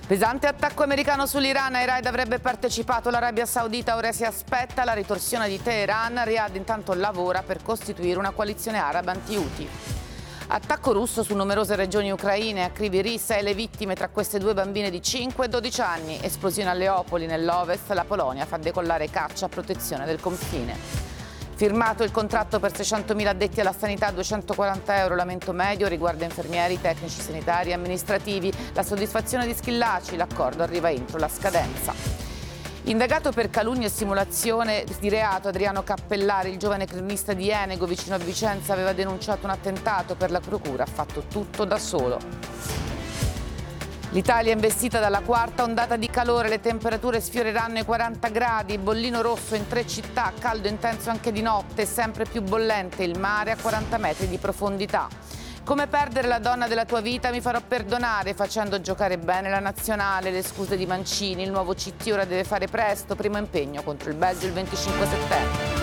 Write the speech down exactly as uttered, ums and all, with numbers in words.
Pesante attacco americano sull'Iran, ai raid avrebbe partecipato l'Arabia Saudita, ora si aspetta la ritorsione di Teheran. Riyadh intanto lavora per costituire una coalizione araba anti-Houthi. Attacco russo su numerose regioni ucraine, a Kryvyi sei le vittime, tra queste due bambine di cinque e dodici anni. Esplosione a Leopoli nell'ovest, la Polonia fa decollare caccia a protezione del confine. Firmato il contratto per seicentomila addetti alla sanità, duecentoquaranta euro l'aumento medio, riguarda infermieri, tecnici sanitari e amministrativi. La soddisfazione di Schillaci, l'accordo arriva entro la scadenza. Indagato per calunnia e simulazione di reato, Adriano Cappellari, il giovane cronista di Enego vicino a Vicenza, aveva denunciato un attentato. Per la procura ha fatto tutto da solo. L'Italia è investita dalla quarta ondata di calore, le temperature sfioreranno i quaranta gradi, bollino rosso in tre città, caldo intenso anche di notte, sempre più bollente il mare a quaranta metri di profondità. Come perdere la donna della tua vita, mi farò perdonare facendo giocare bene la nazionale, le scuse di Mancini, il nuovo C T ora deve fare presto, primo impegno contro il Belgio il venticinque settembre.